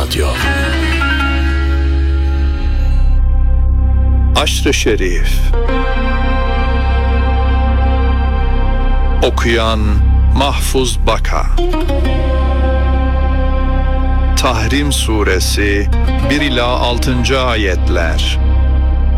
Radyo. Aşr-ı Şerif. Okuyan Mahfuz Baka. Tahrim Suresi 1 ila 6. ayetler.